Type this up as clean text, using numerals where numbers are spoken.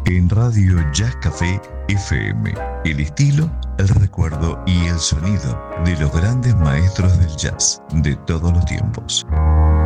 En Radio Jazz Café FM, el estilo, el recuerdo y el sonido de los grandes maestros del jazz de todos los tiempos.